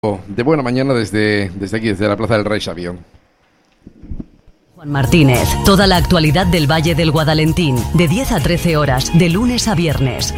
de buena mañana desde aquí, desde la Plaza del Rey Sabio. Juan Martínez, toda la actualidad del Valle del Guadalentín, de 10 a 13 horas, de lunes a viernes.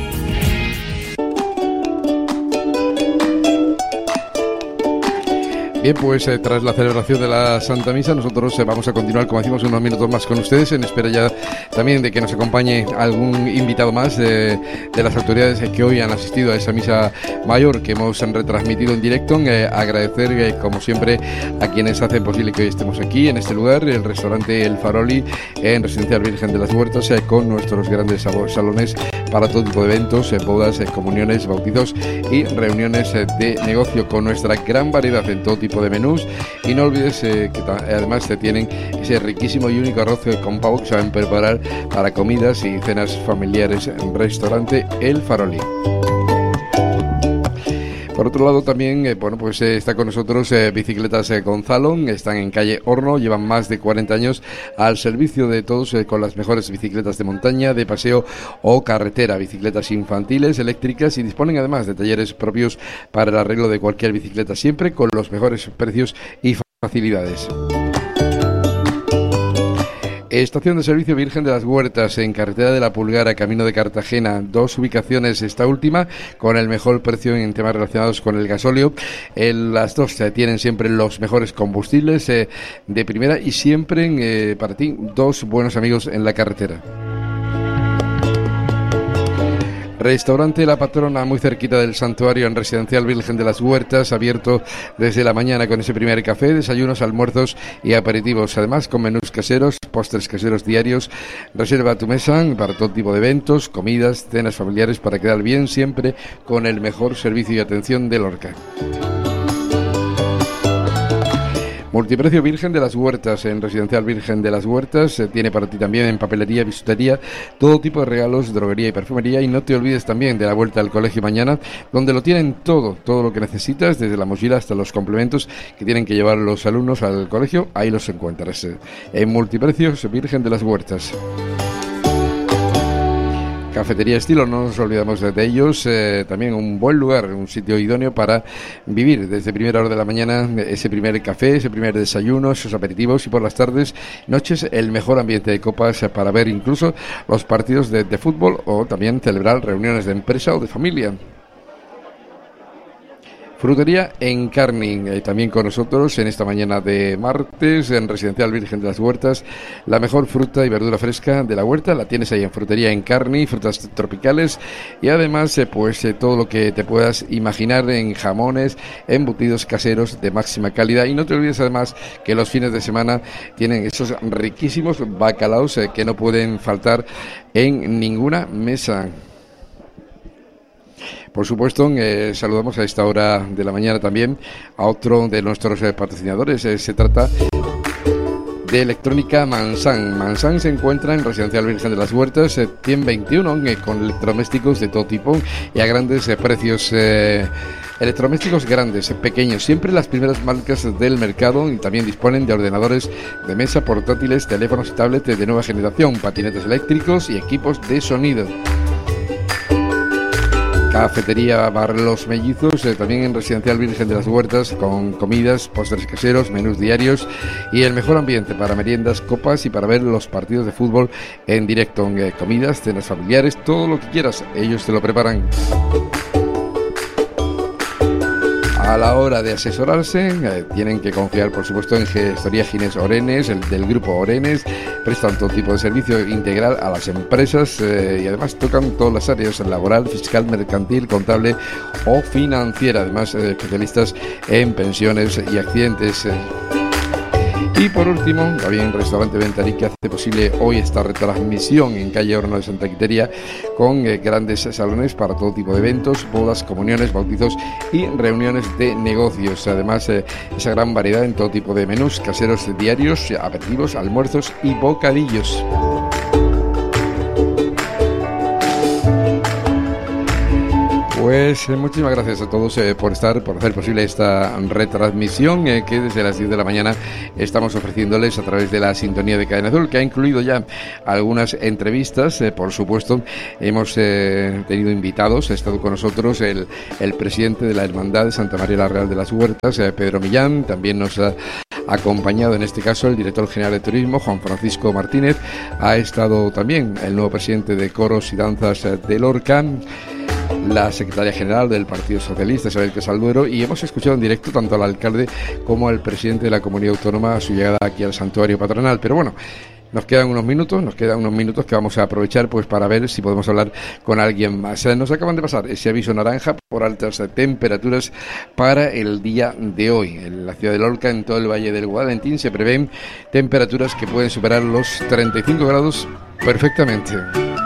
Bien, pues tras la celebración de la Santa Misa, nosotros vamos a continuar, como decimos, unos minutos más con ustedes, en espera ya también de que nos acompañe algún invitado más de las autoridades que hoy han asistido a esa misa mayor que hemos retransmitido en directo. Agradecer, como siempre, a quienes hacen posible que hoy estemos aquí, en este lugar, el restaurante El Faroli, en Residencial Virgen de las Huertas, con nuestros grandes salones para todo tipo de eventos, bodas, comuniones, bautizos y reuniones de negocio, con nuestra gran variedad en todo tipo de menús. Y no olvides que además tienen ese riquísimo y único arroz con pavo que saben preparar para comidas y cenas familiares en restaurante El Faroli. Por otro lado también, está con nosotros Bicicletas Gonzalo. Están en calle Horno, llevan más de 40 años al servicio de todos con las mejores bicicletas de montaña, de paseo o carretera, bicicletas infantiles, eléctricas, y disponen además de talleres propios para el arreglo de cualquier bicicleta, siempre con los mejores precios y facilidades. Estación de servicio Virgen de las Huertas, en carretera de la Pulgara, camino de Cartagena. 2 ubicaciones, esta última con el mejor precio en temas relacionados con el gasóleo. Las dos tienen siempre los mejores combustibles de primera, y siempre para ti 2 buenos amigos en la carretera. Restaurante La Patrona, muy cerquita del santuario, en Residencial Virgen de las Huertas, abierto desde la mañana con ese primer café, desayunos, almuerzos y aperitivos, además con menús caseros, postres caseros diarios. Reserva tu mesa para todo tipo de eventos, comidas, cenas familiares, para quedar bien siempre con el mejor servicio y atención de Lorca. Multiprecio Virgen de las Huertas, en Residencial Virgen de las Huertas. Tiene para ti también en papelería, bisutería, todo tipo de regalos, droguería y perfumería. Y no te olvides también de la vuelta al colegio mañana, donde lo tienen todo lo que necesitas, desde la mochila hasta los complementos que tienen que llevar los alumnos al colegio. Ahí los encuentras en Multiprecios Virgen de las Huertas. Cafetería Estilo, no nos olvidamos de ellos, también un buen lugar, un sitio idóneo para vivir desde primera hora de la mañana, ese primer café, ese primer desayuno, esos aperitivos, y por las tardes, noches, el mejor ambiente de copas para ver incluso los partidos de fútbol, o también celebrar reuniones de empresa o de familia. Frutería Encarni, también con nosotros en esta mañana de martes, en Residencial Virgen de las Huertas. La mejor fruta y verdura fresca de la huerta la tienes ahí en Frutería Encarni, frutas tropicales, y además todo lo que te puedas imaginar en jamones, embutidos caseros de máxima calidad. Y no te olvides además que los fines de semana tienen esos riquísimos bacalaos que no pueden faltar en ninguna mesa. Por supuesto, saludamos a esta hora de la mañana también a otro de nuestros patrocinadores. Se trata de Electrónica Mansan. Mansan se encuentra en Residencial Virgen de las Huertas, 121, con electrodomésticos de todo tipo y a grandes precios. Electrodomésticos grandes, pequeños, siempre las primeras marcas del mercado, y también disponen de ordenadores de mesa, portátiles, teléfonos y tablets de nueva generación, patinetes eléctricos y equipos de sonido. Cafetería Bar Los Mellizos, también en Residencial Virgen de las Huertas, con comidas, postres caseros, menús diarios y el mejor ambiente para meriendas, copas y para ver los partidos de fútbol en directo. Comidas, cenas familiares, todo lo que quieras, ellos te lo preparan. A la hora de asesorarse, tienen que confiar, por supuesto, en Gestoría Ginés Orenes, del grupo Orenes. Prestan todo tipo de servicio integral a las empresas y además tocan todas las áreas: laboral, fiscal, mercantil, contable o financiera. Además, especialistas en pensiones y accidentes. Y por último, también Restaurante Ventarí, que hace posible hoy esta retransmisión en calle Horno de Santa Quiteria, con grandes salones para todo tipo de eventos, bodas, comuniones, bautizos y reuniones de negocios. Además, esa gran variedad en todo tipo de menús caseros diarios, aperitivos, almuerzos y bocadillos. Pues muchísimas gracias a todos por hacer posible esta retransmisión que desde las 10 de la mañana estamos ofreciéndoles a través de la sintonía de Cadena Azul, que ha incluido ya algunas entrevistas. Por supuesto, hemos tenido invitados, ha estado con nosotros el presidente de la Hermandad de Santa María la Real de las Huertas, Pedro Millán. También nos ha acompañado en este caso el director general de Turismo, Juan Francisco Martínez. Ha estado también el nuevo presidente de Coros y Danzas de Lorca, la secretaria general del Partido Socialista, Isabel Casalduero, y hemos escuchado en directo tanto al alcalde como al presidente de la comunidad autónoma a su llegada aquí al santuario patronal. Pero bueno, nos quedan unos minutos que vamos a aprovechar pues para ver si podemos hablar con alguien más. Nos acaban de pasar ese aviso naranja por altas temperaturas para el día de hoy. En la ciudad de Lorca, en todo el Valle del Guadalentín, se prevén temperaturas que pueden superar los 35 grados perfectamente.